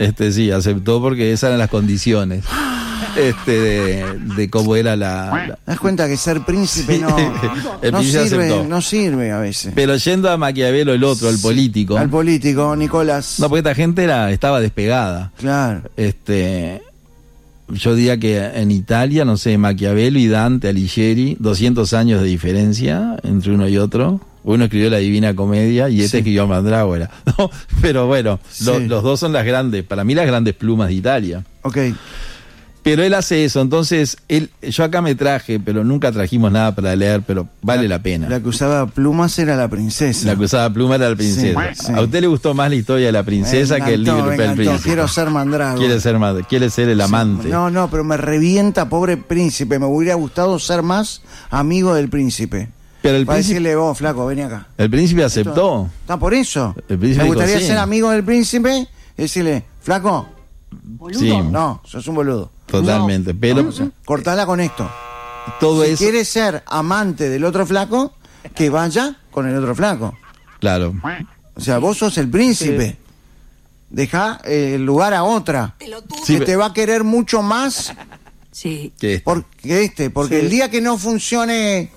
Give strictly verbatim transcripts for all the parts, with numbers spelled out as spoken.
Este, sí, aceptó porque esas eran las condiciones. Este, de, de cómo era la... la... ¿Te das cuenta que ser príncipe Sí, no, el no príncipe sirve, aceptó. no sirve a veces? Pero yendo a Maquiavelo, el otro, el político. Al político, Nicolás. No, porque esta gente era, estaba despegada. Claro. Este, yo diría que en Italia, no sé, Maquiavelo y Dante Alighieri, doscientos años de diferencia entre uno y otro. Uno escribió la Divina Comedia y este Sí. escribió Mandrágora. No, pero bueno, Sí. lo, los dos son las grandes, para mí las grandes plumas de Italia. Ok. Pero él hace eso, entonces, él, yo acá me traje, pero nunca trajimos nada para leer, pero vale la, la pena. La que usaba plumas era la princesa. La que usaba pluma era la princesa. Sí, sí. A usted le gustó más la historia de la princesa Me que el encantó, libro me del encantó. príncipe. Quiero ser Mandrágora. Quiere ser, mad- quiere ser el amante. No, no, pero me revienta, pobre príncipe. Me hubiera gustado ser más amigo del príncipe. Pero el Para príncipe, decirle, vos, flaco, vení acá. el príncipe aceptó. Está por eso. El príncipe Me gustaría dijo, sí. ser amigo del príncipe y decirle, flaco, Sí, no, sos un boludo. totalmente. Pero Cortala con esto. todo Si eso, quiere ser amante del otro flaco, que vaya con el otro flaco. claro. O sea, vos sos el príncipe. Deja eh, el lugar a otra. Sí, que pe- te va a querer mucho más Sí. que este. por- que este. Porque Sí. el día que no funcione,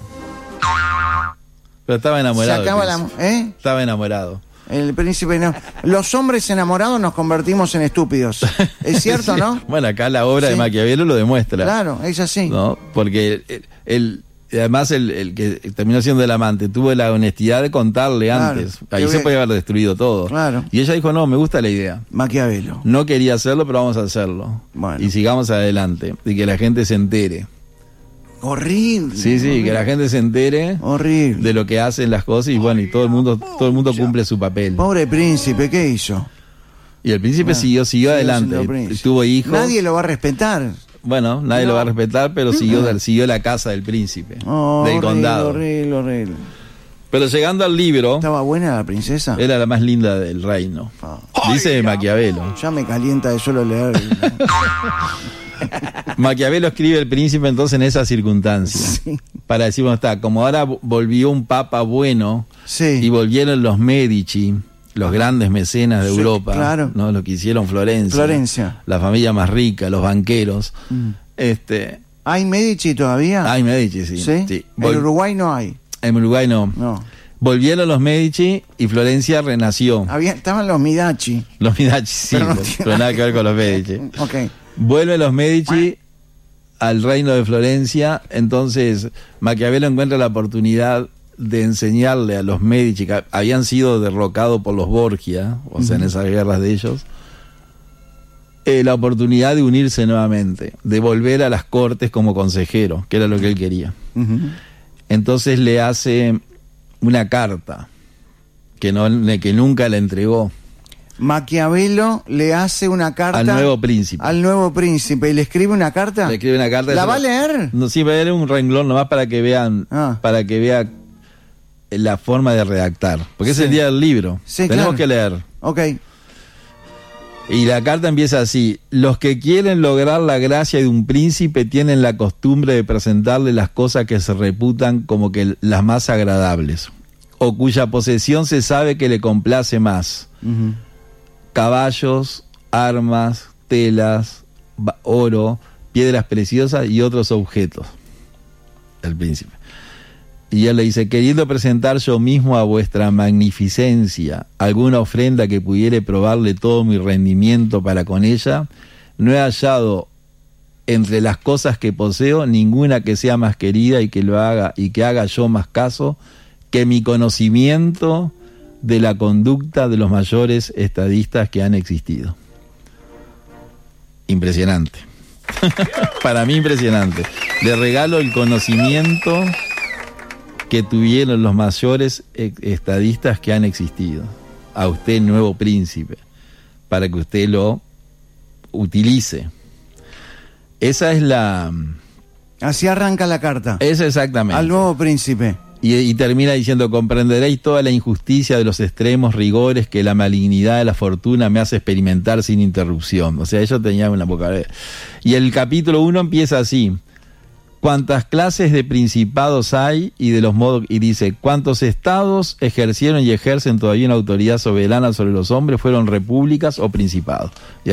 Pero estaba se enamorado. el acaba la... príncipe. ¿Eh? Estaba enamorado. El príncipe no. Los hombres enamorados nos convertimos en estúpidos. ¿Es cierto, Sí. no? Bueno, acá la obra de Sí. Maquiavelo lo demuestra. Claro, es así. ¿No? Porque el, el- además el, el que terminó siendo el amante tuvo la honestidad de contarle Claro. antes. Ahí Qué se bien. podía haber destruido todo. Claro. Y ella dijo, no, me gusta la idea. Maquiavelo. No quería hacerlo, pero vamos a hacerlo. Bueno. Y sigamos adelante. Y que la gente se entere. Horrible. Sí, sí, horrible. que la gente se entere Horrible. de lo que hacen las cosas y bueno, y todo el mundo, todo el mundo cumple su papel. Pobre príncipe, ¿qué hizo? Y el príncipe Ah, siguió, siguió sigue adelante. siendo príncipe. Tuvo hijos. Nadie lo va a respetar. Bueno, nadie No. lo va a respetar, pero siguió, siguió la casa del príncipe, Oh, del horrible, condado. horrible, horrible. Pero llegando al libro, ¿Estaba buena la princesa? era la más linda del reino. Ah, Dice Maquiavelo. ya me calienta de solo leer. Maquiavelo escribe El Príncipe entonces en esas circunstancias. Sí. Para decir, bueno, está, como ahora volvió un papa bueno Sí. y volvieron los Medici, los grandes mecenas de Sí, Europa, claro. ¿no? Lo que hicieron Florencia. Florencia. La familia más rica, los banqueros. Mm. Este, ¿Hay Medici todavía? hay Medici, sí. ¿Sí? sí. En Vol- Uruguay no hay. en Uruguay no. No. Volvieron los Medici y Florencia renació. Había, estaban los Midachi. Los Medici, sí, Pero no pero, tiene- pero nada que ver con los Medici. Ok. Vuelven los Medici al reino de Florencia, entonces Maquiavelo encuentra la oportunidad de enseñarle a los Medici, que habían sido derrocados por los Borgia, o sea, en esas guerras de ellos, eh, la oportunidad de unirse nuevamente, de volver a las cortes como consejero, que era lo que él quería. Ujú. Entonces le hace una carta que, no, que nunca le entregó Maquiavelo le hace una carta al nuevo príncipe. al nuevo príncipe y le escribe una carta. Le escribe una carta. ¿La eso- va a leer? No, sí, va a leer un renglón nomás para que vean, Ah. para que vea la forma de redactar. Porque es Sí. el día del libro. Sí, Tenemos claro. que leer. Ok. Y la carta empieza así: los que quieren lograr la gracia de un príncipe tienen la costumbre de presentarle las cosas que se reputan como que las más agradables, o cuya posesión se sabe que le complace más. Ujú. Caballos, armas, telas, ba- oro, piedras preciosas y otros objetos. El príncipe. Y él le dice: queriendo presentar yo mismo a vuestra magnificencia alguna ofrenda que pudiere probarle todo mi rendimiento para con ella, no he hallado entre las cosas que poseo ninguna que sea más querida y que lo haga y que haga yo más caso que mi conocimiento de la conducta de los mayores estadistas que han existido. Impresionante. Para mí impresionante. Le regalo el conocimiento que tuvieron los mayores estadistas que han existido. A usted, nuevo príncipe, para que usted lo utilice. Esa es la... Así arranca la carta. Esa exactamente. Al nuevo príncipe. Y, y termina diciendo: comprenderéis toda la injusticia de los extremos rigores que la malignidad de la fortuna me hace experimentar sin interrupción. O sea, ellos tenían una poca vez. Y el capítulo uno empieza así: cuántas clases de principados hay y de los modos, y dice: cuántos estados ejercieron y ejercen todavía una autoridad soberana sobre los hombres, fueron repúblicas o principados. Y